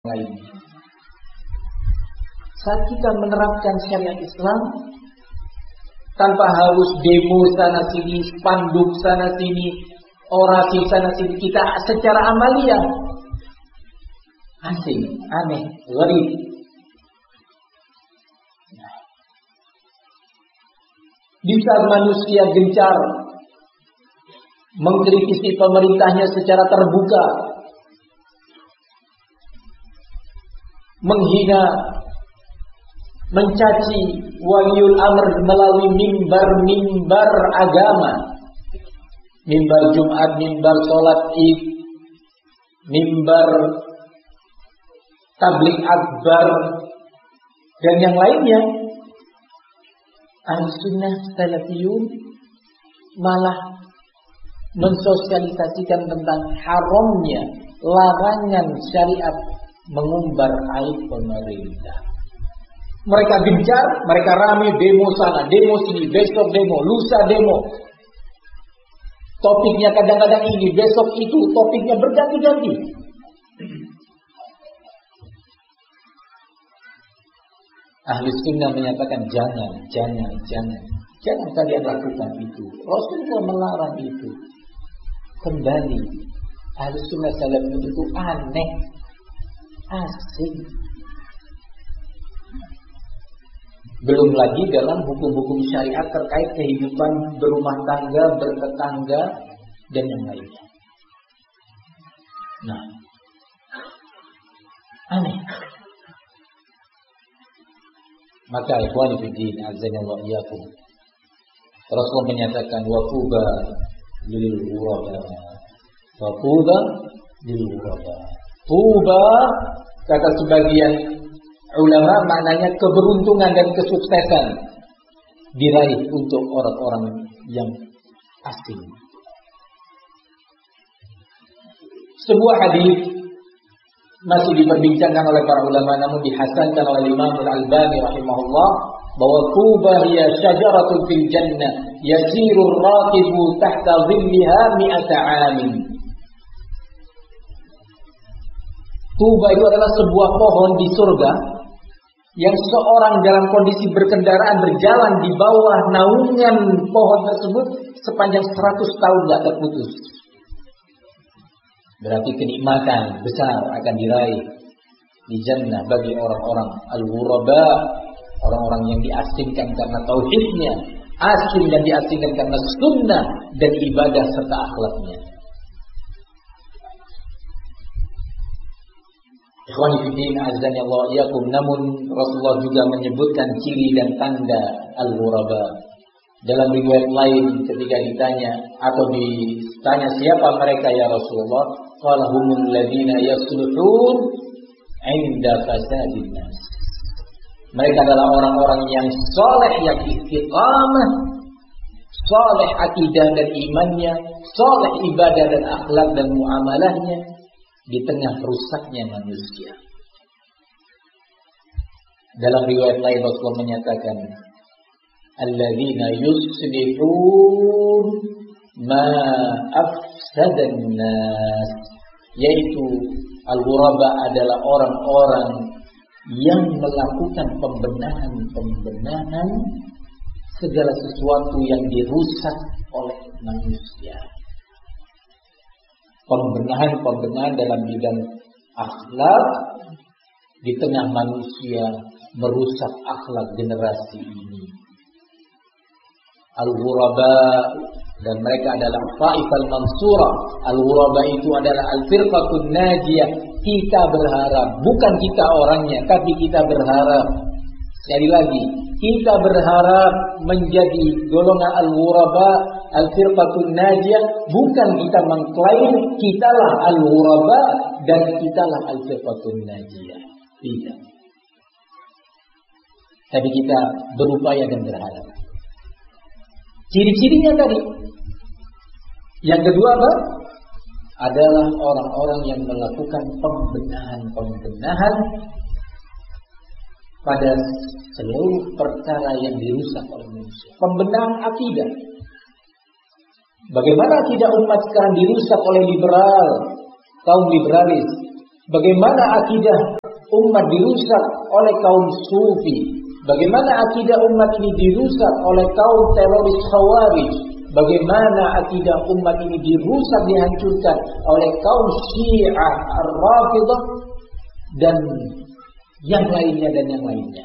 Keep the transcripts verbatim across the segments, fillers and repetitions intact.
lainnya. Saat kita menerapkan syariat Islam tanpa harus demo sana sini, spanduk sana sini, orasi sana sini, kita secara amalia asing, aneh, gharib. Di saat manusia gencar mengkritisi pemerintahnya secara terbuka, menghina, mencaci waliul amr melalui mimbar-mimbar agama, mimbar Jumat, mimbar sholat Id, mimbar tablik akbar, dan yang lainnya, Ahlussunnah Salafiyun malah mensosialisasikan tentang haramnya larangan syariat mengumbar aib pemerintah. Mereka gencar, mereka rame demo sana, demo sini, besok demo, lusa demo. Topiknya kadang-kadang ini, besok itu, topiknya berganti-ganti. Ahlussunnah menyatakan jangan, jangan, jangan. Jangan kalian lakukan itu. Rasulullah melarang itu. Kembali, Ahlussunnah Salafiyun itu aneh, asing. Belum lagi dalam hukum-hukum syariat terkait kehidupan berumah tangga, bertetangga, dan yang lainnya. Nah, aneh. Maka ikhwani fiddin, azanallahu iyyakum, Rasulullah menyatakan wa tuba lil ghuraba, wa tuba lil ghuraba. Tuba, kata sebagian ulama, maknanya keberuntungan dan kesuksesan diraih untuk orang-orang yang asing. Sebuah hadis masih diperbincangkan oleh para ulama, namun dihasankan oleh Imam Al-Albani rahimahullah, bahwa tuba hiya syajaratun fil jannah yasiru ar-rakibu tahta dhilliha mi'ata 'amin. Tuba itu adalah sebuah pohon di surga yang seorang dalam kondisi berkendaraan berjalan di bawah naungan pohon tersebut sepanjang seratus tahun tidak terputus. Berarti kenikmatan besar akan diraih di jannah bagi orang-orang al-ghuraba, orang-orang yang diasingkan karena tauhidnya, asing dan diasingkan karena sunnah dan ibadah serta akhlaknya. Ikhwani fiddin, azani Allah iyakum. Namun Rasulullah juga menyebutkan ciri dan tanda al-ghuraba. Dalam riwayat lain ketika ditanya atau ditanya siapa mereka ya Rasulullah, qala humul ladzina yasluhun 'inda fasadin nas. Mereka adalah orang-orang yang saleh, yang istiqamah, saleh akidah dan imannya, saleh ibadah dan akhlak dan muamalahnya di tengah rusaknya manusia. Dalam riwayat lain Rasulullah menyatakan alladzina yuslihun ma afsadan nas, yaitu al-ghuraba adalah orang-orang yang melakukan pembenahan-pembenahan segala sesuatu yang dirusak oleh manusia. Pembenahan-pembenahan dalam bidang akhlak di tengah manusia merusak akhlak generasi ini. Al-ghuraba, dan mereka adalah Taifal Mansurah. Al-ghuraba itu adalah al-firqatun najiyah. Kita berharap, bukan kita orangnya, tapi kita berharap. Sekali lagi, kita berharap menjadi golongan al-ghuraba, al-firqatun najiyah, bukan kita mengklaim kitalah al-ghuraba dan kitalah al-firqatun najiyah. Tidak. Tapi kita berupaya dan berharap. Ciri-cirinya tadi. Yang kedua apa? Adalah orang-orang yang melakukan pembenahan-pembenahan pada seluruh perkara yang dirusak oleh manusia. Pembenahan akidah. Bagaimana akidah umat sekarang dirusak oleh liberal, kaum liberalis. Bagaimana akidah umat dirusak oleh kaum sufi? Bagaimana akidah umat ini dirusak oleh kaum teroris Khawarij? Bagaimana akidah umat ini dirusak, dihancurkan oleh kaum Syiah Ar-Rafidah dan yang lainnya dan yang lainnya.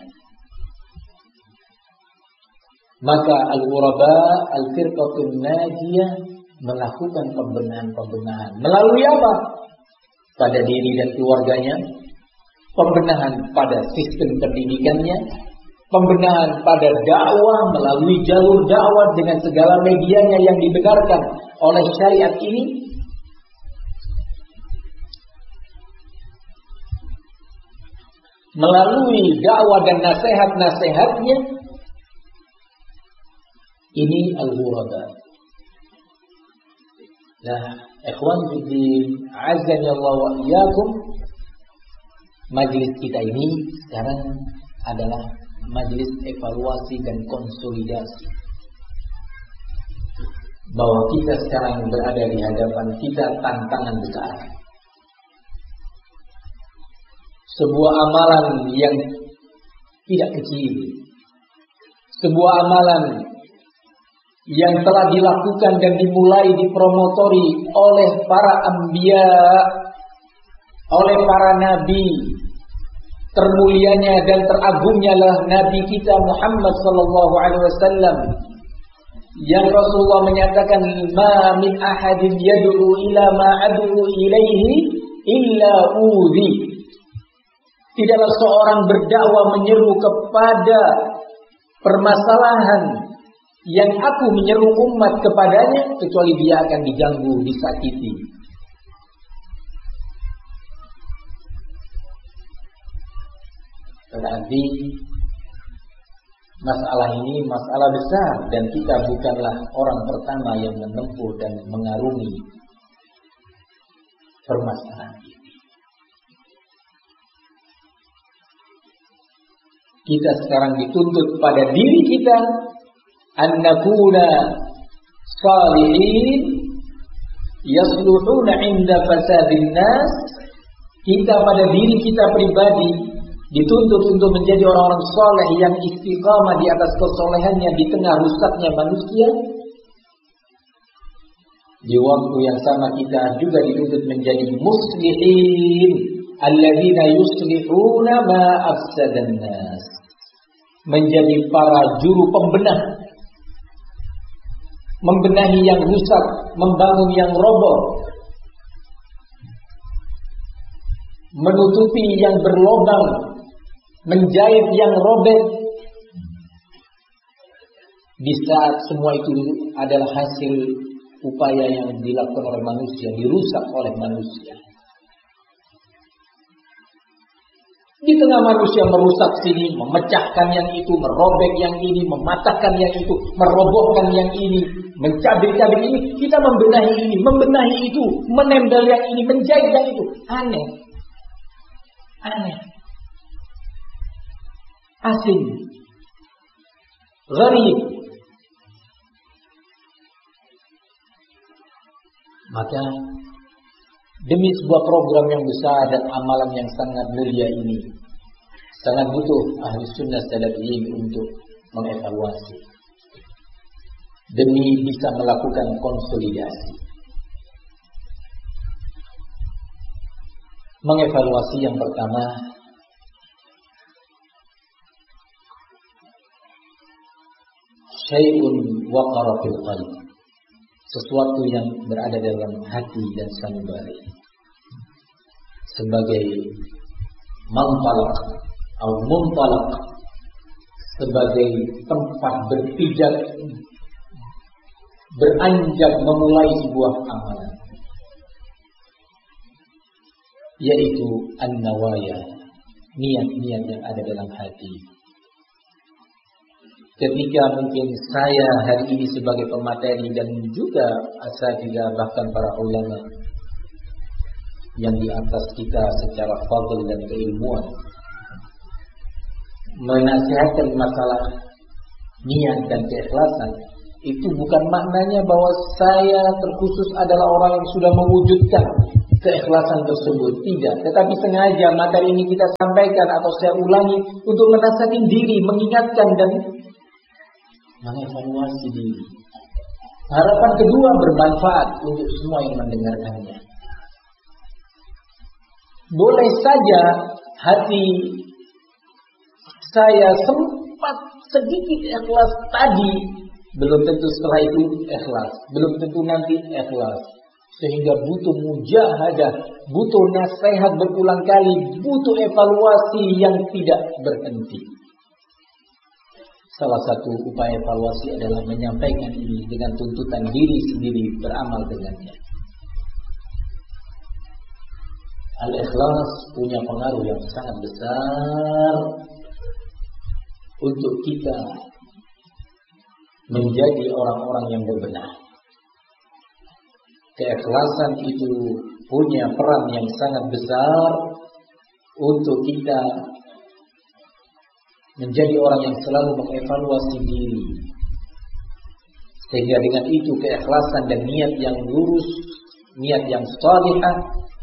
Maka Al-Ghuraba, Al-Firqatun Najiyah melakukan pembenahan-pembenahan. Melalui apa? Pada diri dan keluarganya, pembenahan pada sistem pendidikannya, pembenahan pada dakwah melalui jalur dakwah dengan segala medianya yang dibenarkan oleh syariat ini, melalui dakwah dan nasihat-nasihatnya. Ini Al-Ghuraba. Nah, ikhwan fiddin, azza Allah wa iyyakum, majelis kita ini sekarang adalah majelis evaluasi dan konsolidasi. Bahwa kita sekarang berada di hadapan kita tantangan besar. Sebuah amalan yang tidak kecil. Sebuah amalan yang telah dilakukan dan dimulai dipromotori oleh para anbiya, oleh para nabi. Termulianya dan teragungnya lah Nabi kita Muhammad sallallahu alaihi wasallam, yang Rasulullah menyatakan, ma min ahadin yad'u ila ma ad'u ilaihi illa udhi. Tidaklah seorang berdakwah menyeru kepada permasalahan yang aku menyeru umat kepadanya, kecuali dia akan diganggu, disakiti. Berarti masalah ini masalah besar, dan kita bukanlah orang pertama yang menempuh dan mengarungi permasalahan ini. Kita sekarang dituntut pada diri kita an nakuna salihin yasluhuna inda fasadin nas. Kita pada diri kita pribadi dituntut untuk menjadi orang-orang soleh yang istiqamah di atas kesolehannya di tengah rusaknya manusia. Di waktu yang sama kita juga dituntut menjadi muslihin alladzina yuslihuna ma afsadan nas, menjadi para juru pembenah, membenahi yang rusak, membangun yang roboh, menutupi yang berlobang, menjahit yang robek. Di saat semua itu adalah hasil upaya yang dilakukan oleh manusia, dirusak oleh manusia. Di tengah manusia merusak sini, memecahkan yang itu, merobek yang ini, mematahkan yang itu, merobohkan yang ini, mencabik-cabik ini, kita membenahi ini, membenahi itu, menempel yang ini, menjahit yang itu. Aneh. Aneh. Asing. Gharib. Maka demi sebuah program yang besar dan amalan yang sangat mulia ini, sangat butuh ahli sunnah salafiyin untuk mengevaluasi, demi bisa melakukan konsolidasi. Mengevaluasi yang pertama, syai'un waqara fil qalb, sesuatu yang berada dalam hati dan sanubari, sebagai mantalak atau muntalak, sebagai tempat berpijak, beranjak memulai sebuah amalan, yaitu an-nawaya, niat-niat yang ada dalam hati. Ketika mungkin saya hari ini sebagai pemateri dan juga asatidzah, bahkan para ulama yang di atas kita secara fadl dan keilmuan, menasihatkan masalah niat dan keikhlasan, itu bukan maknanya bahwa saya terkhusus adalah orang yang sudah mewujudkan keikhlasan tersebut, tidak. Tetapi sengaja materi ini kita sampaikan atau saya ulangi untuk menasihati diri, mengingatkan dan mengevaluasi diri. Harapan kedua bermanfaat untuk semua yang mendengarkannya. Boleh saja hati saya sempat sedikit ikhlas tadi, belum tentu setelah itu ikhlas, belum tentu nanti ikhlas. Sehingga butuh mujahadah, butuh nasihat berulang kali, butuh evaluasi yang tidak berhenti. Salah satu upaya evaluasi adalah menyampaikan ini dengan tuntutan diri sendiri, beramal dengannya. Al-ikhlas punya pengaruh yang sangat besar untuk kita menjadi orang-orang yang berbenah. Keikhlasan itu punya peran yang sangat besar untuk kita menjadi orang yang selalu mengevaluasi diri. Sehingga dengan itu keikhlasan dan niat yang lurus, niat yang salihah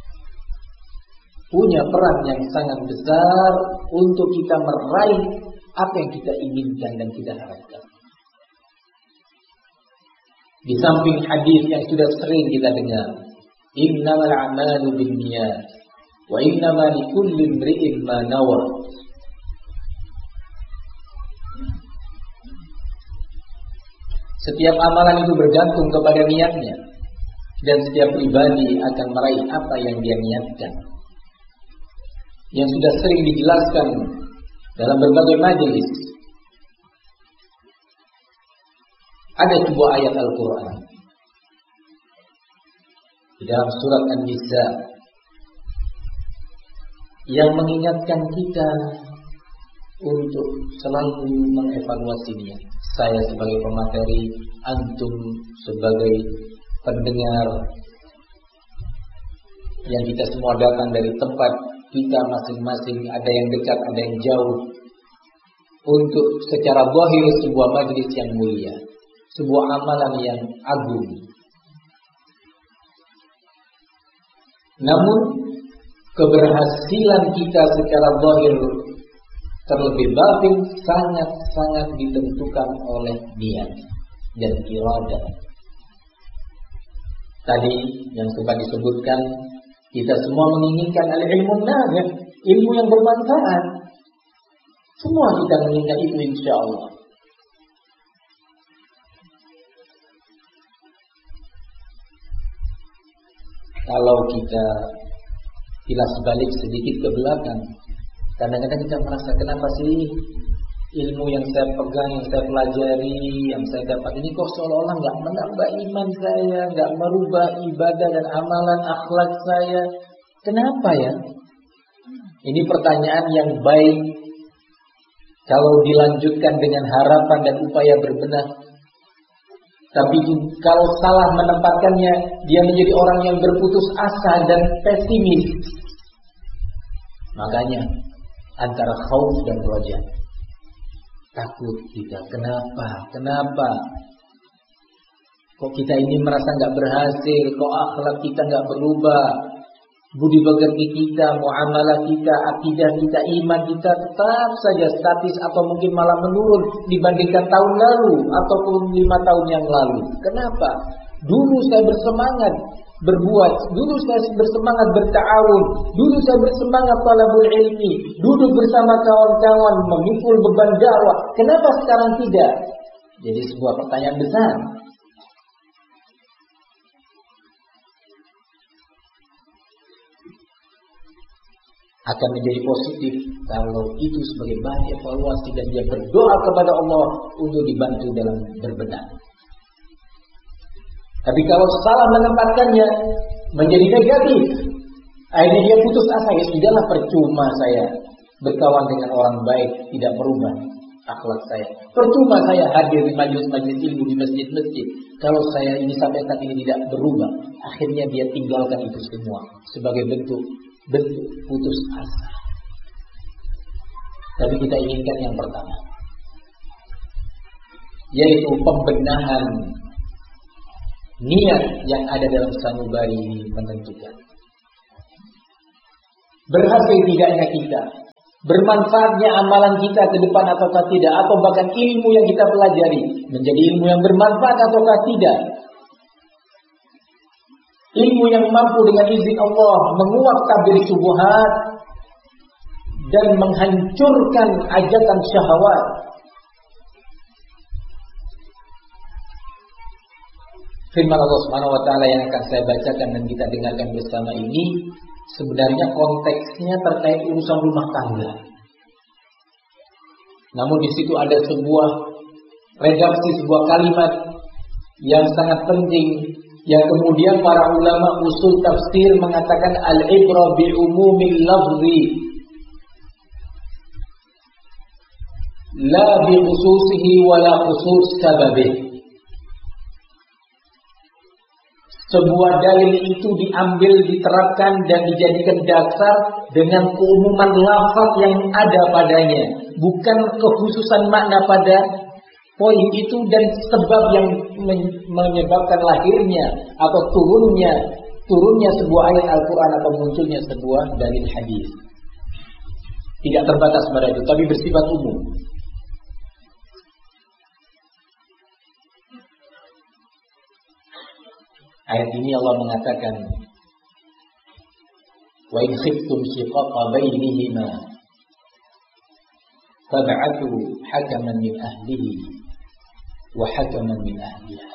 punya peran yang sangat besar untuk kita meraih apa yang kita inginkan dan kita harapkan. Di samping hadis yang sudah sering kita dengar, innamal a'malu binniyat wa innamal likulli imri'in ma nawa. Setiap amalan itu bergantung kepada niatnya, dan setiap pribadi akan meraih apa yang dia niatkan. Yang sudah sering dijelaskan dalam berbagai majelis. Ada sebuah ayat Al-Quran di dalam surat An-Nisa yang mengingatkan kita untuk selalu mengevaluasi niat. Saya sebagai pemateri, antum sebagai pendengar, yang kita semua datang dari tempat kita masing-masing, ada yang dekat, ada yang jauh, untuk secara zahir sebuah majlis yang mulia, sebuah amalan yang agung. Namun keberhasilan kita secara zahir terlebih batin sangat-sangat ditentukan oleh niat dan iradah. Tadi yang sempat disebutkan, kita semua menginginkan al-ilmu nafi', ilmu yang bermanfaat. Semua kita menginginkan itu insyaallah. Kalau kita kilas balik sedikit ke belakang, kadang-kadang kita merasa, kenapa sih ilmu yang saya pegang, yang saya pelajari, yang saya dapat ini kok seolah-olah nggak menambah iman saya, nggak merubah ibadah dan amalan akhlak saya. Kenapa ya? Ini pertanyaan yang baik kalau dilanjutkan dengan harapan dan upaya berbenah. Tapi kalau salah menempatkannya, dia menjadi orang yang berputus asa dan pesimis. Makanya antara khauf dan roja, takut kita. Kenapa? Kenapa? Kok kita ini merasa nggak berhasil? Kok akhlak kita nggak berubah? Budi pekerti kita, muamalah kita, akidah kita, iman kita tetap saja statis atau mungkin malah menurun dibandingkan tahun lalu ataupun lima tahun yang lalu. Kenapa? Dulu saya bersemangat berbuat, dulu saya bersemangat berta'awun, dulu saya bersemangat talabul ilmi, duduk bersama kawan-kawan memikul beban dakwah. Kenapa sekarang tidak? Jadi sebuah pertanyaan besar. Akan menjadi positif kalau itu sebagai bahan evaluasi dan dia berdoa kepada Allah untuk dibantu dalam berbenah. Tapi kalau salah menempatkannya menjadi negatif, akhirnya dia putus asa. Ya sudahlah, percuma saya berkawan dengan orang baik, tidak merubah akhlak saya. Percuma saya hadir di majelis-majelis ilmu di masjid-masjid, kalau saya ini sampai saat ini tidak berubah. Akhirnya dia tinggalkan itu semua sebagai bentuk bentuk putus asa. Tapi kita inginkan yang pertama, yaitu pembenahan niat yang ada dalam sanubari ini menentukan. berhasil tidaknya kita, bermanfaatnya amalan kita ke depan ataukah tidak, atau bahkan ilmu yang kita pelajari menjadi ilmu yang bermanfaat ataukah tidak. Ilmu yang mampu dengan izin Allah menguak tabir syubhat dan menghancurkan ajakan syahwat. Firman Allah Subhanahu wa taala yang akan saya bacakan dan kita dengarkan bersama ini sebenarnya konteksnya terkait urusan rumah tangga. Namun di situ ada sebuah redaksi, sebuah kalimat yang sangat penting yang kemudian para ulama usul tafsir mengatakan al-ibra bi umumil lafzi la bi khususihi wala khusus sababih. Sebuah dalil itu diambil, diterapkan dan dijadikan dasar dengan keumuman lafaz yang ada padanya, bukan kekhususan makna pada poin itu dan sebab yang menyebabkan lahirnya atau turunnya turunnya sebuah ayat Al-Quran atau munculnya sebuah dalil hadis. Tidak terbatas pada itu, tapi bersifat umum. Ayat ini Allah mengatakan, wa in khiftum shiqaqa bainihima fab'athu hakaman min ahlihi wa hakaman min ahliha.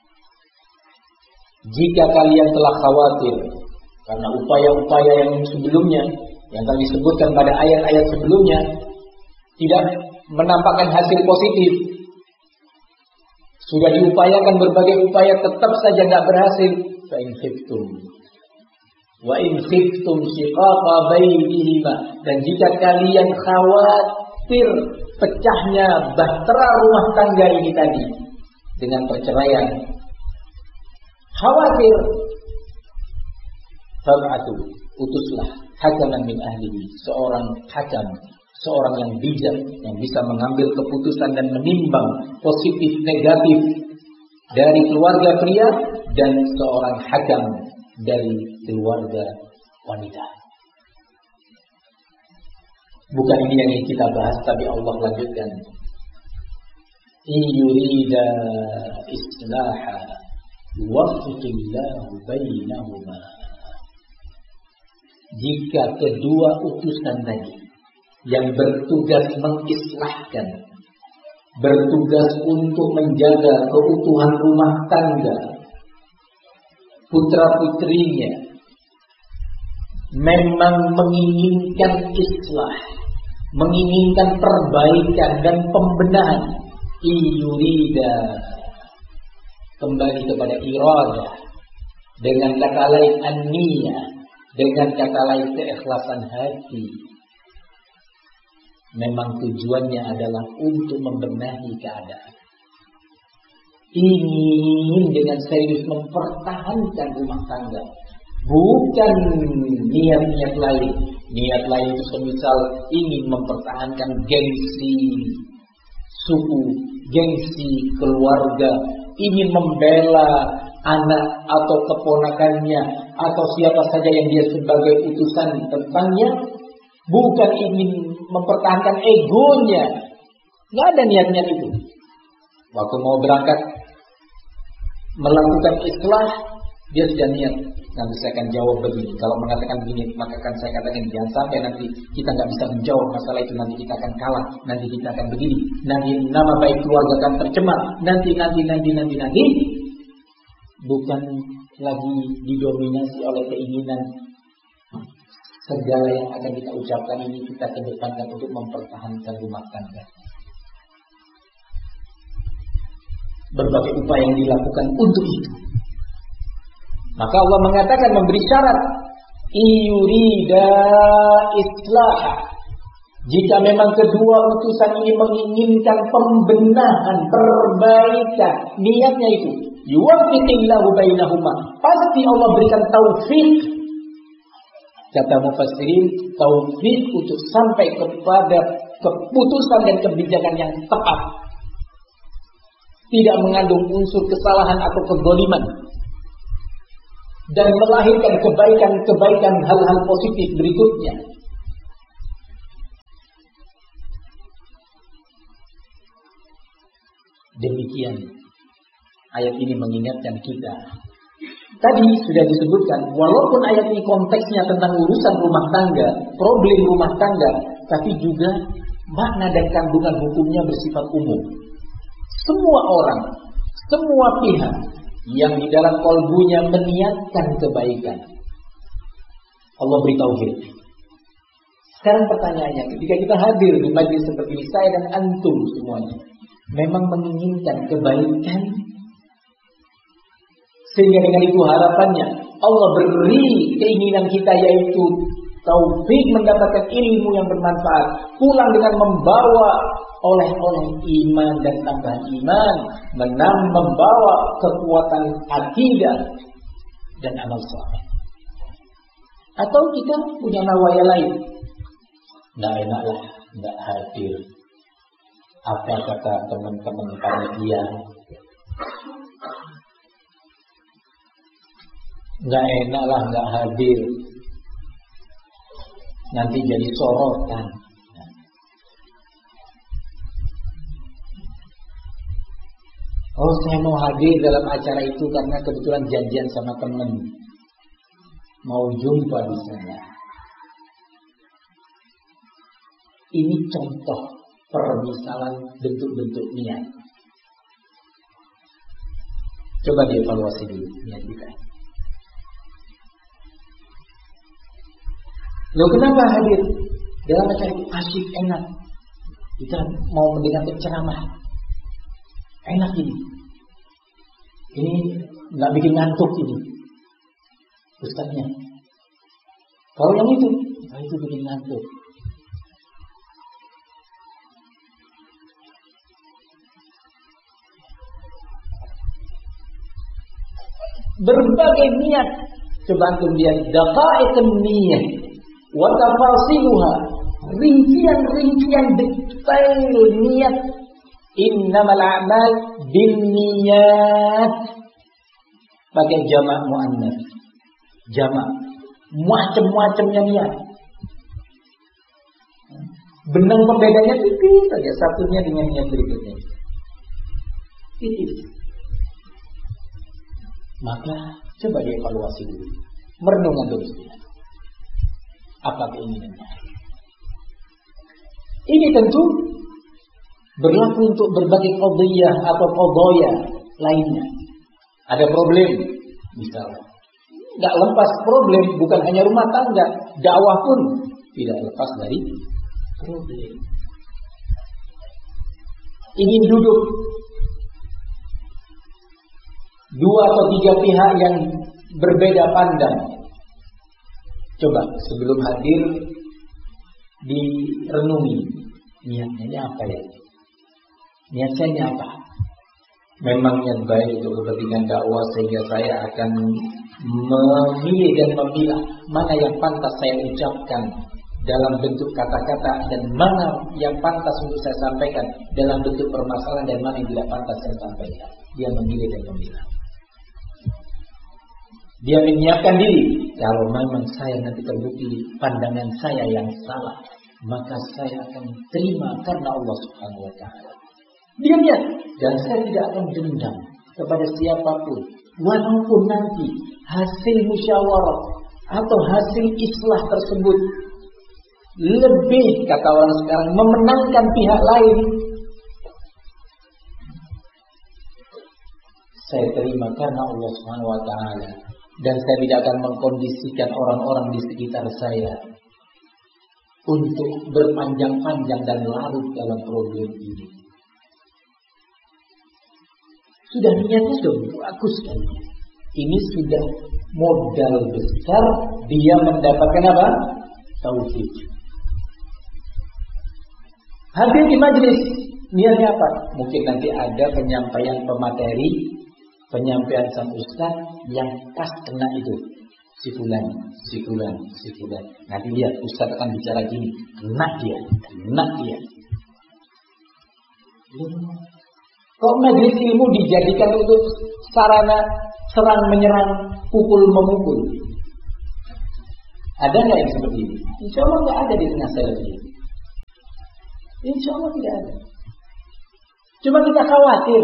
Jika kalian telah khawatir karena upaya-upaya yang sebelumnya yang telah disebutkan pada ayat-ayat sebelumnya tidak menampakkan hasil positif, sudah diupayakan berbagai upaya tetap saja tidak berhasil, fa in khiftum wa in khiftum shiqaqa bainihima, dan jika kalian khawatir pecahnya bahtera rumah tangga ini tadi dengan perceraian, khawatir, fab'atu, utuslah hakaman min ahlihi, seorang hakam, seorang yang bijak yang bisa mengambil keputusan dan menimbang positif negatif dari keluarga pria dan seorang hakam dari keluarga wanita. Bukan ini yang ingin kita bahas, tapi Allah lanjutkan, in yurida islaha yuwaffiqillahu bainahuma. Jika kedua utusan tadi yang bertugas mengislahkan, bertugas untuk menjaga keutuhan rumah tangga putra-putrinya, memang menginginkan islah, menginginkan perbaikan dan pembenahan, iyurida, kembali kepada iradah, dengan kata lain an-niyah, dengan kata lain keikhlasan hati. Memang tujuannya adalah untuk membenahi keadaan. Ingin dengan serius mempertahankan rumah tangga. Bukan niat-niat lain. Niat lain itu semisal ingin mempertahankan gengsi suku, gengsi keluarga, ingin membela anak atau keponakannya atau siapa saja yang dia sebagai utusan tentangnya. Bukan ingin mempertahankan egonya. Nggak ada niat-niat itu. Waktu mau berangkat melakukan islah, dia sudah niat, nanti saya akan jawab begini. Kalau mengatakan begini, maka akan saya katakan jangan sampai nanti kita nggak bisa menjawab masalah itu. Nanti kita akan kalah. Nanti kita akan begini. Nanti nama baik keluarga akan tercemar. Nanti, nanti, nanti, nanti, nanti. Bukan lagi didominasi oleh keinginan segala yang akan kita ucapkan ini kita kedepankan untuk mempertahankan rumah tangga. Berbagai upaya yang dilakukan untuk itu. Maka Allah mengatakan, memberi syarat, iyurida islaha. Jika memang kedua utusan ini menginginkan pembenahan, perbaikan, niatnya itu, yuwaffiqillahu bainahuma, pasti Allah berikan taufik. Kata mufassirin, taufik untuk sampai kepada keputusan dan kebijakan yang tepat. Tidak mengandung unsur kesalahan atau kezaliman. dan melahirkan kebaikan-kebaikan hal-hal positif berikutnya. Demikian ayat ini mengingatkan kita. Tadi sudah disebutkan, walaupun ayat ini konteksnya tentang urusan rumah tangga, problem rumah tangga, tapi juga makna dan kandungan hukumnya bersifat umum. Semua orang, semua pihak yang di dalam kalbunya meniatkan kebaikan, Allah beri taufik. Sekarang pertanyaannya, ketika kita hadir di majlis seperti ini, saya dan antum semuanya memang menginginkan kebaikan, sehingga dengan itu harapannya Allah beri keinginan kita, yaitu taufik mendapatkan ilmu yang bermanfaat, pulang dengan membawa oleh-oleh iman dan tambahan iman, menam membawa kekuatan akidah dan amal saleh. Atau kita punya nawaya lain, nggak enaklah nggak hadir. Apa kata teman-teman panitia? Nggak enaklah nggak hadir, nanti jadi sorotan. Oh, saya mau hadir dalam acara itu karena kebetulan janjian sama teman, mau jumpa di sana. Ini contoh permisalan bentuk-bentuk niat. Coba dievaluasi dulu niat kita. Loh, kenapa hadir dalam acara itu asyik, enak? Kita mau mendengar ceramah, enak ini. Ini nggak bikin ngantuk ini ustaznya. Kalau yang itu, nah itu bikin ngantuk. Berbagai niat, coba antum lihat daqaiqun niyyah wa tafasiluha, rincian-rincian detail niat. Innamal a'mal binniyat, pakai jamak muannats, jamak, macam-macamnya niat. Benang pembedanya tipis saja, satunya dengan niat berikutnya, tipis. Maka coba dievaluasi dulu, merenungkan dulu sebenarnya apa keinginannya. Ini tentu berlaku untuk berbagai qadhiyah atau qadaya lainnya. Ada problem, misalnya, nggak lepas problem, bukan hanya rumah tangga, dakwah pun tidak lepas dari problem. Ingin duduk dua atau tiga pihak yang berbeda pandang. Coba sebelum hadir direnungi, niatnya ini apa ya? Niat saya ini apa? Memang niat baik untuk kepentingan dakwah, sehingga saya akan memilih dan memilah mana yang pantas saya ucapkan dalam bentuk kata-kata, dan mana yang pantas untuk saya sampaikan dalam bentuk permasalahan, dan mana yang tidak pantas saya sampaikan. Dia memilih dan memilah. Dia menyiapkan diri. Kalau memang saya nanti terbukti pandangan saya yang salah, maka saya akan terima karena Allah Subhanahu wa taala. Dia lihat, dan saya tidak akan dendam kepada siapapun, walaupun nanti hasil musyawarah atau hasil islah tersebut lebih, kata orang sekarang, memenangkan pihak lain. Saya terima karena Allah Subhanahu wa taala, dan saya tidak akan mengkondisikan orang-orang di sekitar saya untuk berpanjang-panjang dan larut dalam problem ini. Sudah niatnya sudah bagus kan? Ini sudah modal besar dia mendapatkan apa? Taufik. Hadir di majlis, niatnya apa? Mungkin nanti ada penyampaian pemateri, penyampaian sang ustaz yang pas kena itu. Si fulan, si fulan, si fulan. Nanti lihat ustaz akan bicara gini, kena dia, kena dia. Kok majelis ilmu dijadikan untuk sarana serang menyerang, pukul memukul. Ada nggak yang seperti ini? Insya Allah nggak ada di tengah saya ini. Insya Allah tidak ada. Cuma kita khawatir.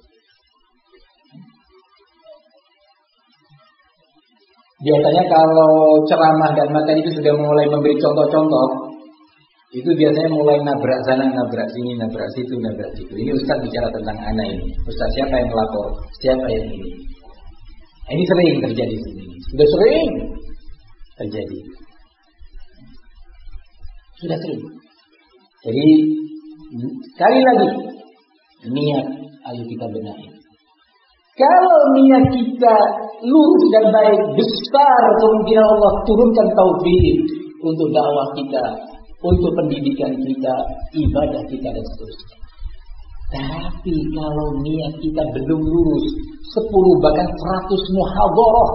Biasanya kalau ceramah dan materi itu sudah mulai memberi contoh-contoh, itu biasanya mulai nabrak sana, nabrak sini, nabrak situ, nabrak situ. Ini Ustaz bicara tentang anak ini. Ustaz siapa yang melapor? Siapa yang ini? Ini sering terjadi di sini. Sudah sering terjadi. Sudah sering. Jadi sekali lagi niat ayo kita benahi. Kalau niat kita lurus dan baik, besar kemungkinan Allah turunkan taufik untuk dakwah kita, untuk pendidikan kita, ibadah kita dan seterusnya. Tapi kalau niat kita belum lurus, sepuluh bahkan seratus muhadharah,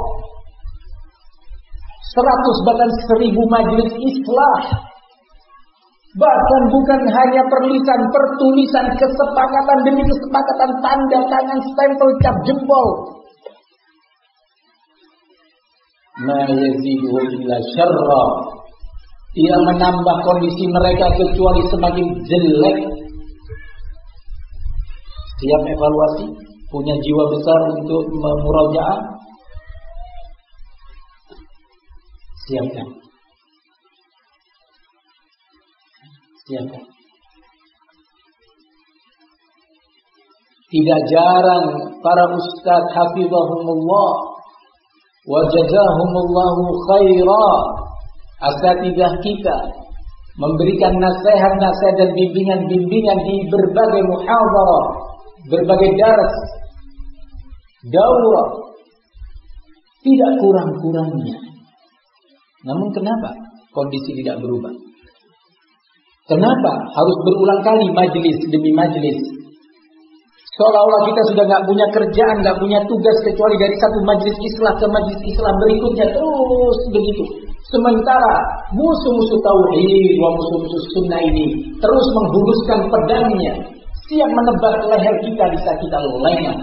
seratus bahkan seribu majelis islah, bahkan bukan hanya perlisan, pertulisan, kesepakatan demi kesepakatan, tanda tangan, stempel, cap jempol. Ma yaziduhum illa syarra. Tidak menambah kondisi mereka kecuali semakin jelek. Siap evaluasi, punya jiwa besar untuk memurajaah. Siapkan. Siapkan. Tidak jarang para ustaz hafizahumullah wa jazahumullahu khaira, asatidzah kita memberikan nasihat-nasihat dan bimbingan-bimbingan di berbagai muhadharah, berbagai dars, daurah, tidak kurang-kurangnya. Namun kenapa kondisi tidak berubah? Kenapa harus berulang kali majelis demi majelis? Seolah-olah kita sudah nggak punya kerjaan, nggak punya tugas kecuali dari satu majelis islah ke majelis islah berikutnya, terus begitu. Sementara musuh-musuh tauhid, wa musuh-musuh sunnah ini terus menghunuskan pedangnya, siap menebas leher kita bisa kita lengah.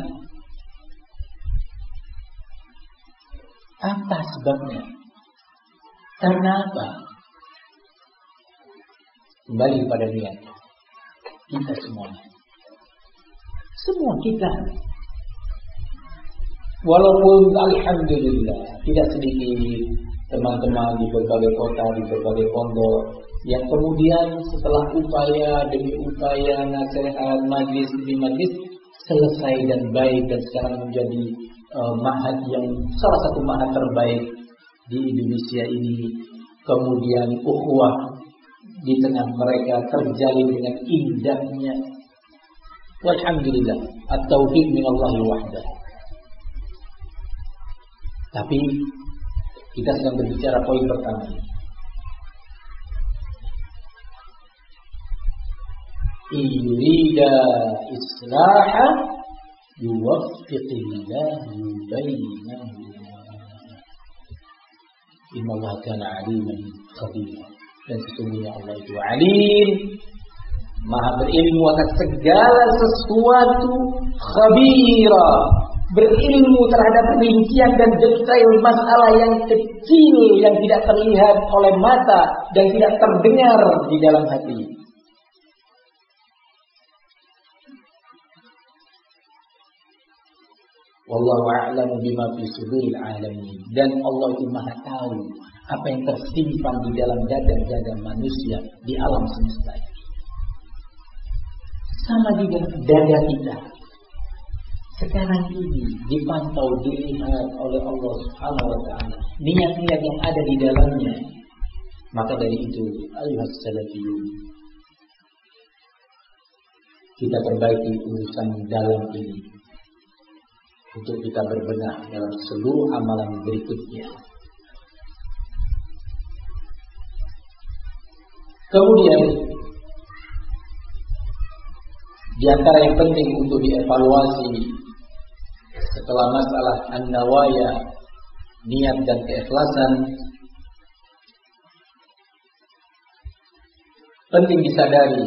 Apa sebabnya? Karena apa? Kembali kepada niat kita semuanya. Semua kita. Walaupun alhamdulillah tidak sedikit teman-teman di berbagai kota, di berbagai pondok yang kemudian setelah upaya demi upaya nasihat majlis demi majlis selesai dan baik dan sekarang menjadi uh, ma'had yang salah satu ma'had terbaik di Indonesia ini. Kemudian ukhuwah di tengah mereka terjalin dengan indahnya. Walhamdulillah, at-taufiq min Allah wahdah. Tapi kita sedang berbicara poin pertama. Yurida islaha yuwaffiqillahu bainahuma. Inna Allah kana aliman khabira. Dan sesungguhnya Allah itu alim, maha berilmu atas segala sesuatu, khabira, berilmu terhadap rincian dan detail masalah yang kecil yang tidak terlihat oleh mata dan tidak terdengar di dalam hati. Wallahu a'lamu bima fi suduril alamin. Dan Allah itu maha tahu apa yang tersimpan di dalam dada-dada manusia di alam semesta ini. Sama di dalam dada kita. Sekarang ini dipantau, dilihat oleh Allah Subhanahu wa taala niat-niat yang ada di dalamnya. Maka dari itu, ayuhas salafiyun, kita perbaiki urusan dalam ini untuk kita berbenah dalam seluruh amalan berikutnya. Kemudian di antara yang penting untuk dievaluasi setelah masalah an-nawaya, niat dan keikhlasan, penting disadari,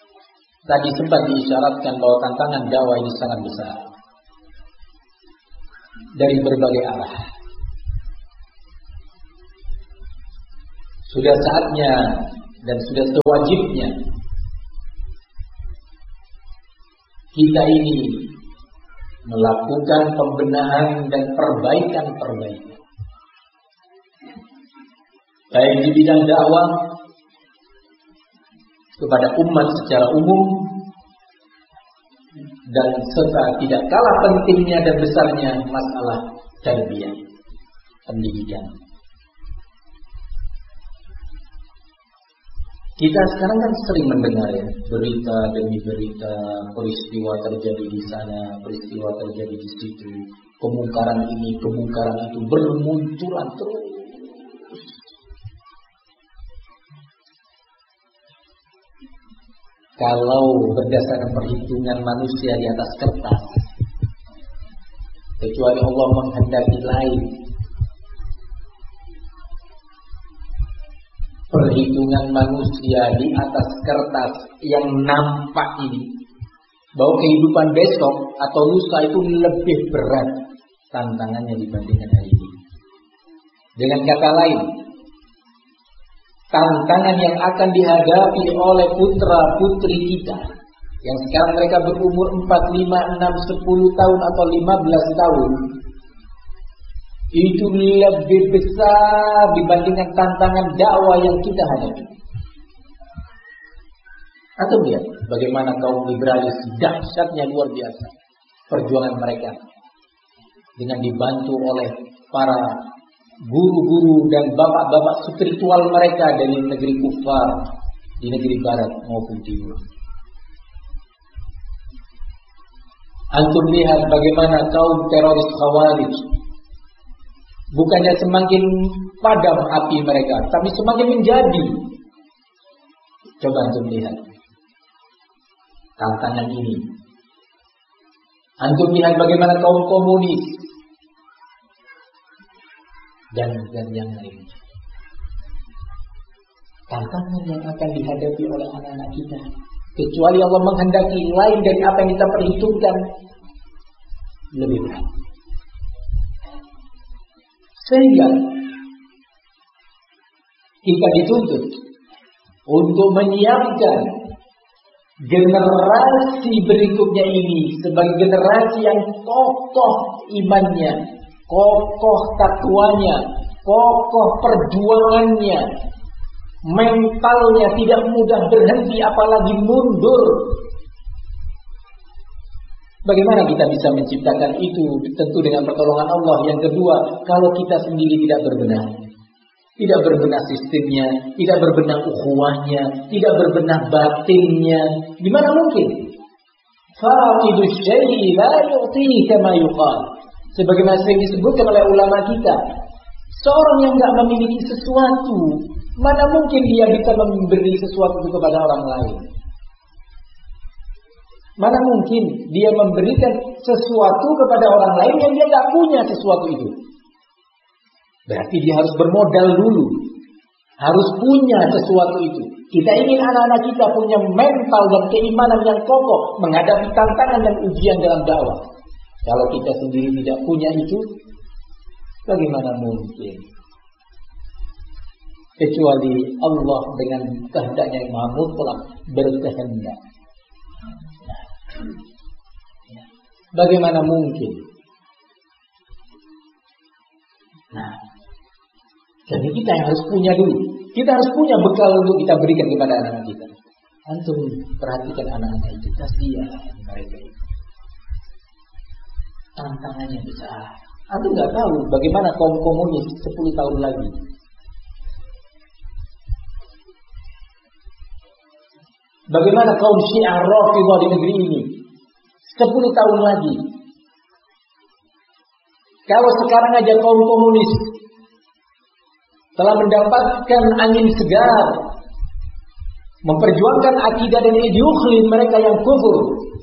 tadi sempat diisyaratkan bahwa tantangan dakwah ini sangat besar. dari berbagai arah. Sudah saatnya dan sudah sewajibnya kita ini melakukan pembenahan dan perbaikan-perbaikan, baik di bidang dakwah kepada umat secara umum, dan serta tidak kalah pentingnya dan besarnya masalah tarbiyah, pendidikan. Kita sekarang kan sering mendengar ya, berita demi berita, peristiwa terjadi di sana, peristiwa terjadi di situ, kemungkaran ini, kemungkaran itu bermunculan terus. Kalau berdasarkan perhitungan manusia di atas kertas, kecuali Allah menghendaki lain, perhitungan manusia di atas kertas yang nampak ini, bahwa kehidupan besok atau lusa itu lebih berat tantangannya dibandingkan hari ini. Dengan kata lain, tantangan yang akan dihadapi oleh putra-putri kita yang sekarang mereka berumur empat, lima, enam, sepuluh tahun atau lima belas tahun, itu lebih besar dibandingkan tantangan dakwah yang kita hadapi. Atau lihat bagaimana kaum liberalis dahsyatnya luar biasa perjuangan mereka, dengan dibantu oleh para guru-guru dan bapak-bapak spiritual mereka dari negeri kufar, di negeri barat maupun timur. Antum lihat bagaimana kaum teroris Khawarij, bukannya semakin padam api mereka, tapi semakin menjadi. Coba antum lihat tantangan ini. Antum lihat bagaimana kaum komunis dan dan yang lain. Tantangan yang akan dihadapi oleh anak-anak kita, kecuali Allah menghendaki lain dari apa yang kita perhitungkan, lebih berat. Sehingga kita dituntut untuk menyiapkan generasi berikutnya ini sebagai generasi yang kokoh imannya, kokoh takwanya, kokoh perjuangannya, mentalnya tidak mudah berhenti apalagi mundur. Bagaimana kita bisa menciptakan itu? Tentu dengan pertolongan Allah. Yang kedua, kalau kita sendiri tidak berbenah, tidak berbenah sistemnya, tidak berbenah ukhuwahnya, tidak berbenah batinnya, gimana mungkin? Faqidu syai'i la yu'tihi kama yuqal. Sebagaimana sering disebutkan oleh ulama kita, seorang yang tidak memiliki sesuatu, mana mungkin dia bisa memberi sesuatu itu kepada orang lain? Mana mungkin dia memberikan sesuatu kepada orang lain yang dia tidak punya sesuatu itu? Berarti dia harus bermodal dulu, harus punya sesuatu itu. Kita ingin anak-anak kita punya mental dan keimanan yang kokoh menghadapi tantangan dan ujian dalam dakwah. Kalau kita sendiri tidak punya itu, bagaimana mungkin? Kecuali Allah dengan kehendaknya yang maha mutlak berkehendak. Bagaimana mungkin? Nah, jadi kita yang harus punya dulu. Kita harus punya bekal untuk kita berikan kepada anak-anak kita. Antum perhatikan anak-anak itu, kasihan mereka itu. Tantangannya besar. Antum nggak tahu bagaimana kaum komunis sepuluh tahun lagi. Bagaimana kaum Syiah Rafidhah di negeri ini sepuluh tahun lagi. Kalau sekarang aja kaum komunis telah mendapatkan angin segar, memperjuangkan akidah dan ideologi mereka yang kufur,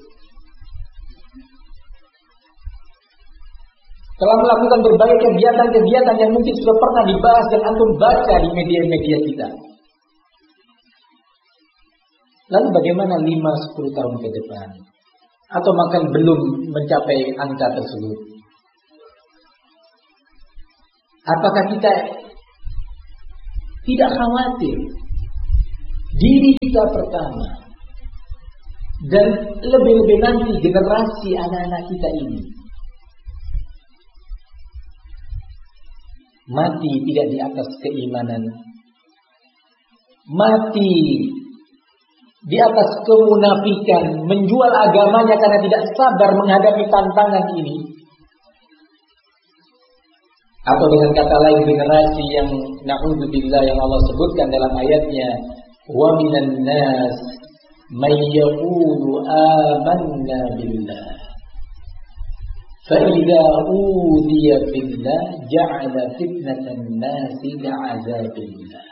telah melakukan berbagai kegiatan-kegiatan yang mungkin sudah pernah dibahas dan antum baca di media-media kita. Lalu bagaimana lima sepuluh tahun ke depan? Atau bahkan belum mencapai angka tersebut? Apakah kita tidak khawatir diri kita pertama dan lebih-lebih nanti generasi anak-anak kita ini mati tidak di atas keimanan, mati di atas kemunafikan, menjual agamanya karena tidak sabar menghadapi tantangan ini? Atau dengan kata lain, generasi yang na'udzubillah yang Allah sebutkan dalam ayatnya, wa minan nas may yaqulu amanna billah fa idza udiya billah ja'ala fitnatan nasi ka'adzabillah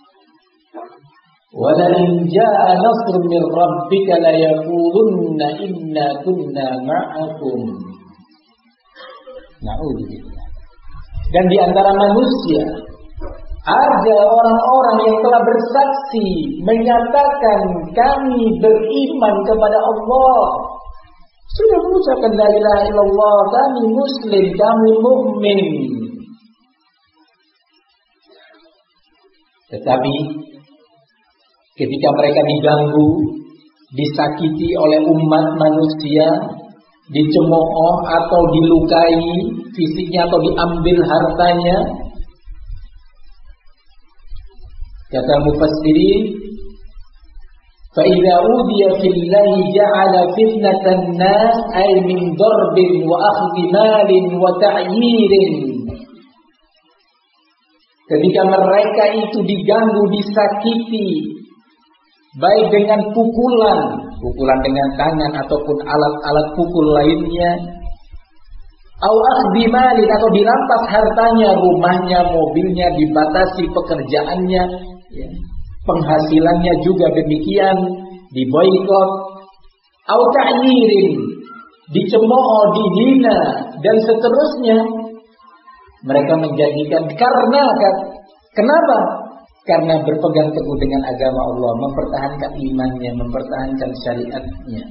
wa la in jaa'a nasrun min rabbika la yaqulunna inna kunna ma'akum. Na'udzubillah. Dan di antara manusia ada orang-orang yang telah bersaksi menyatakan kami beriman kepada Allah, sudah mengucapkan la ilaha illallah, kami muslim, kami mukmin. Tetapi ketika mereka diganggu, disakiti oleh umat manusia, dicemooh atau dilukai fisiknya atau diambil hartanya, kata mufassirin, fa idza udiya fillahi ja'ala fitnatan nas ay min darbin wa akhdhi malin wa ta'yirin. Ketika mereka itu diganggu, disakiti, baik dengan pukulan, pukulan dengan tangan ataupun alat-alat pukul lainnya, au akhdhi malin, atau dirampas hartanya, rumahnya, mobilnya, dibatasi pekerjaannya, ya, penghasilannya juga demikian, diboikot, au ta'yirin, dicemooh, dihina dan seterusnya. Mereka menjadikan karena kenapa? Karena berpegang teguh dengan agama Allah, mempertahankan imannya, mempertahankan syariatnya.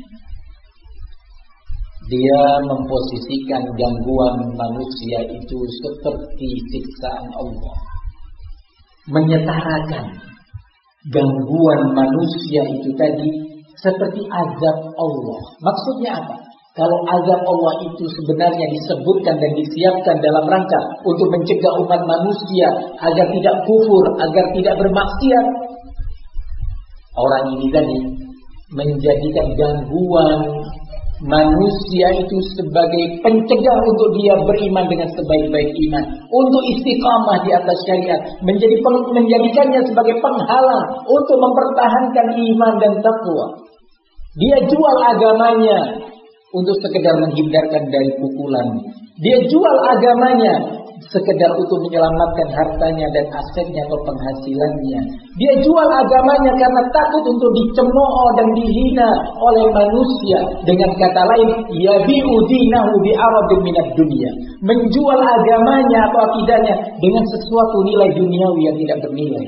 Dia memposisikan gangguan manusia itu seperti siksaan Allah. Menyetarakan gangguan manusia itu tadi seperti azab Allah. Maksudnya apa? Kalau azab Allah itu sebenarnya disebutkan dan disiapkan dalam rangka untuk mencegah umat manusia agar tidak kufur, agar tidak bermaksiat, orang ini tadi menjadikan gangguan manusia itu sebagai pencegah untuk dia beriman dengan sebaik-baik iman, untuk istiqamah di atas syariat, menjadi menjadikannya sebagai penghalang untuk mempertahankan iman dan takwa. Dia jual agamanya untuk sekedar menghindarkan dari pukulan. Dia jual agamanya sekedar untuk menyelamatkan hartanya dan asetnya atau penghasilannya. Dia jual agamanya karena takut untuk dicemooh dan dihina oleh manusia. Dengan kata lain, yabi'u dinahu bi'aradin minad dunya. Menjual agamanya atau akidahnya dengan sesuatu nilai duniawi yang tidak bernilai.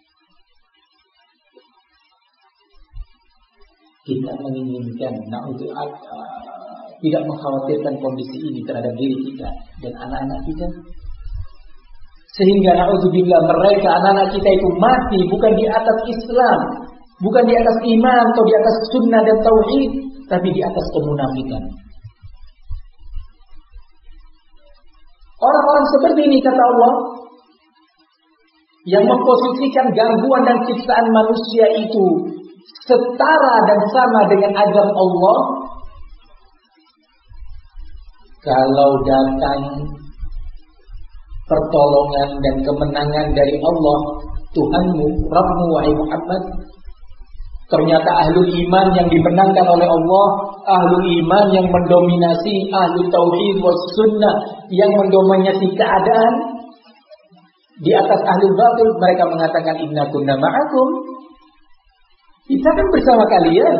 Kita menginginkan na'udzubillah, tidak mengkhawatirkan kondisi ini terhadap diri kita dan anak-anak kita, sehingga na'udzubillah mereka, anak-anak kita itu mati bukan di atas Islam, bukan di atas iman atau di atas sunnah dan tauhid, tapi di atas kemunafikan. Orang-orang seperti ini, kata Allah, yang memposisikan gangguan dan siksaan manusia itu setara dan sama dengan azab Allah, kalau datang pertolongan dan kemenangan dari Allah Tuhanmu, Rabbmu, wahai Muhammad, ternyata ahlul iman yang dimenangkan oleh Allah, ahlul iman yang mendominasi, ahlul tauhid was sunnah yang mendominasi keadaan di atas ahlul batil, mereka mengatakan inna kunna ma'akum, kita kan bersama kalian,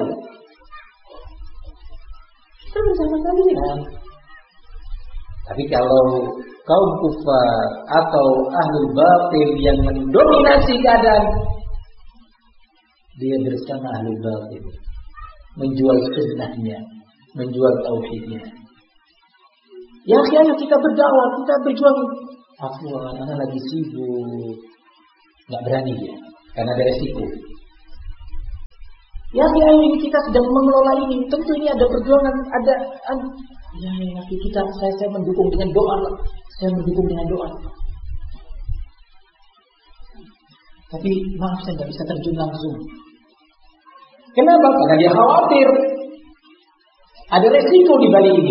kita bersama kalian. Tapi kalau kaum kufar atau ahlul batil yang mendominasi keadaan, dia bersama ahlul batil, menjual sunnahnya, menjual tauhidnya. Ya, ayo kita berdakwah, kita berjuang. Afwan, anak lagi sibuk. Nggak berani ya, karena ada resiko. Ya, ya ini kita sedang mengelola ini. Tentu ini ada perjuangan, ada, ada ya, ya kita saya saya mendukung dengan doa. Saya mendukung dengan doa. Tapi maaf saya nggak bisa terjun langsung. Kenapa? Karena dia khawatir ada resiko di balik ini.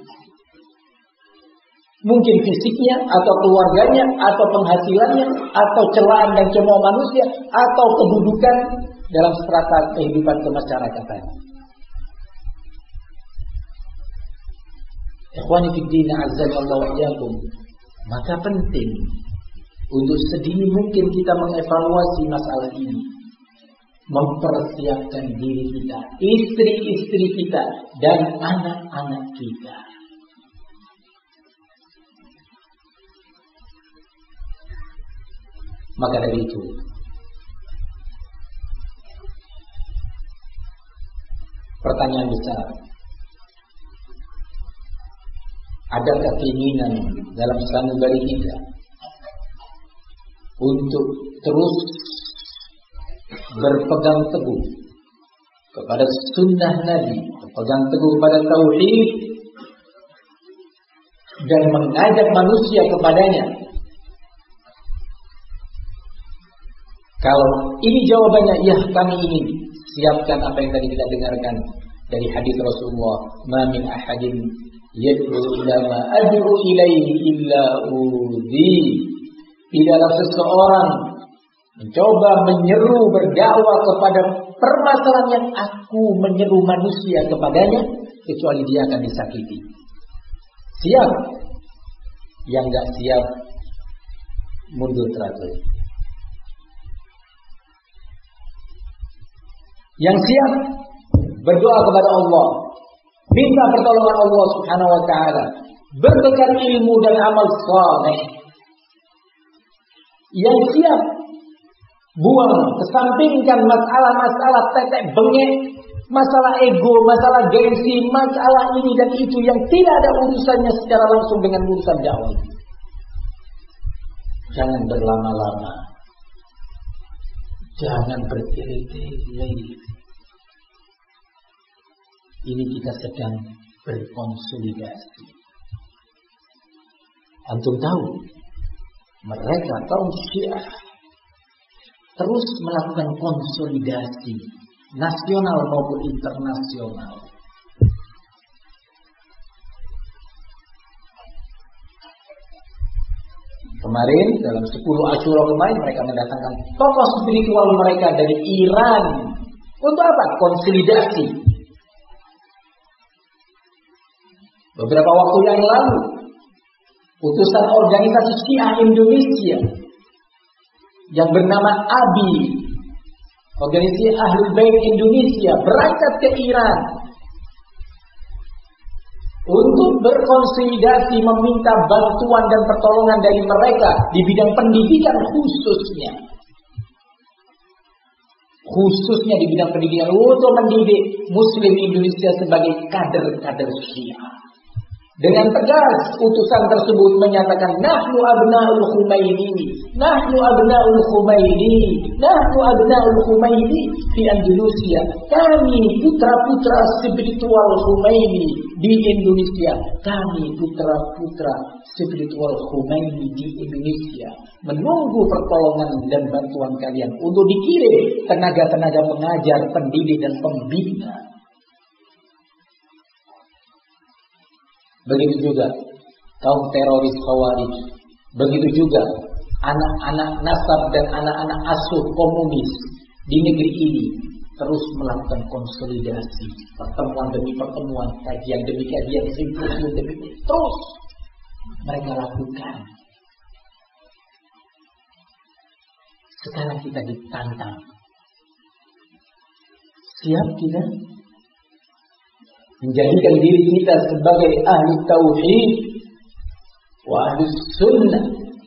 Mungkin fisiknya, atau keluarganya, atau penghasilannya, atau celaan dan cemooh manusia, atau kedudukan dalam strata kehidupan kemasyarakatan. Ikhwani fid din, azzallahu wa iyyakum. Maka penting untuk sedini mungkin kita mengevaluasi masalah ini, mempersiapkan diri kita, istri-istri kita, dan anak-anak kita. Maka dari itu, pertanyaan besar, adakah keinginan dalam sanubari kita untuk terus berpegang teguh kepada sunnah Nabi, berpegang teguh kepada tauhid, dan mengajak manusia kepadanya? Kalau ini jawabannya, ya kami ingin, siapkan apa yang tadi kita dengarkan dari hadis Rasulullah, ma min ahadin yad'u ila ma ad'u ilaihi illa udhi. Tidaklah seseorang mencoba menyeru berdakwah kepada permasalahan yang aku menyeru manusia kepadanya, kecuali dia akan disakiti. Siap? Yang enggak siap mundur teratur. Yang siap berdoa kepada Allah, minta pertolongan Allah Subhanahu wa taala, berbekal ilmu dan amal saleh. Yang siap buang, kesampingkan masalah-masalah tetek bengek, masalah ego, masalah gengsi, masalah ini dan itu yang tidak ada urusannya secara langsung dengan urusan dakwah. Jangan berlama-lama, jangan bertele-tele. Ini kita sedang berkonsolidasi. Antum tahu, mereka kaum Syiah terus melakukan konsolidasi nasional maupun internasional. Kemarin dalam sepuluh Asyura kemarin mereka mendatangkan tokoh spiritual mereka dari Iran. Untuk apa? Konsolidasi. Beberapa waktu yang lalu, utusan organisasi Syiah Indonesia yang bernama A B I, Organisasi Ahlul Bait Indonesia, berangkat ke Iran untuk berkonsolidasi, meminta bantuan dan pertolongan dari mereka di bidang pendidikan khususnya. Khususnya di bidang pendidikan untuk mendidik Muslim Indonesia sebagai kader-kader Syiah. Dengan tegas utusan tersebut menyatakan nahnu abna'ul Khumaini, nahnu abna'ul Khumaini, nahnu abna'ul Khumaini di Indonesia. Kami putra-putra spiritual Khumaini di Indonesia. Kami putra-putra spiritual Khumaini di Indonesia. Menunggu pertolongan dan bantuan kalian untuk dikirim tenaga-tenaga pengajar, pendidik dan pembina. Begitu juga kaum teroris Khawarij. Begitu juga anak-anak nasab dan anak-anak asuh komunis di negeri ini terus melakukan konsolidasi, pertemuan demi pertemuan, kajian demi kajian, simposium demi terus mereka lakukan. Sekarang kita ditantang. Siap kita menjadikan diri kita sebagai ahli tauhid wa ahli sunnah,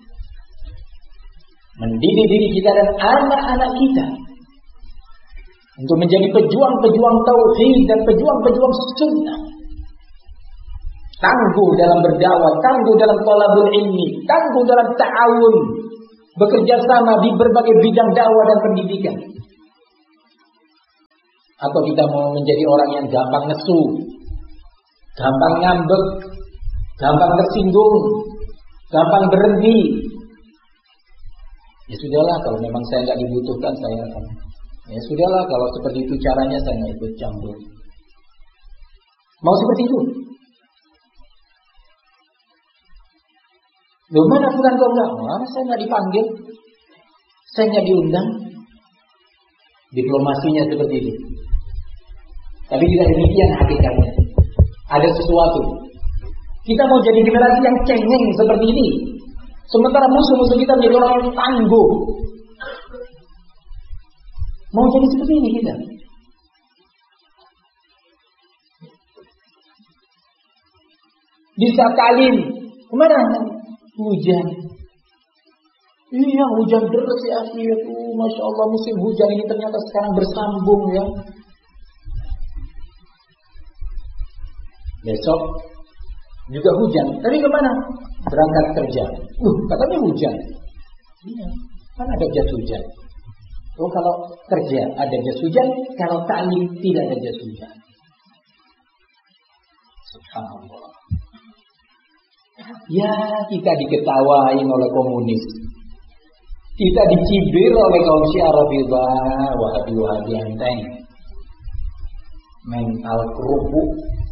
mendidik diri kita dan anak-anak kita untuk menjadi pejuang-pejuang tauhid dan pejuang-pejuang sunnah. tangguh dalam berdakwah, tangguh dalam thalabul ilmi, tangguh dalam ta'awun, bekerja sama di berbagai bidang dakwah dan pendidikan. Atau kita mau menjadi orang yang gampang nesu, gampang ngambek, gampang tersinggung, gampang berhenti. Ya sudahlah, kalau memang saya nggak dibutuhkan, saya akan. Ya sudahlah, kalau seperti itu caranya, saya nggak ikut campur. Mau seperti itu? Loh, mana bukan kau enggak? Mana saya nggak dipanggil, saya nggak diundang. Diplomasinya seperti itu. Tapi tidak demikian hakikatnya. Ada sesuatu. Kita mau jadi generasi yang cengeng seperti ini, sementara musuh-musuh kita menjadi orang yang tangguh. Mau jadi seperti ini kita. Bisa talim. Kemana? Hujan. Iya, hujan deras ya akhi. Uh, Masya Allah, musim hujan ini ternyata sekarang bersambung ya. Besok juga hujan. Tapi kemana? Berangkat kerja. Uh, katanya hujan. Iya, kan ada jas hujan. Oh, kalau kerja ada jas hujan, kalau ta'lim tidak ada jas hujan. Subhanallah. Ya, kita diketawain oleh komunis. Kita dicibir oleh kaum Syiah Rafidhah, Wahabi-Wahabi enteng. Mental kerupuk,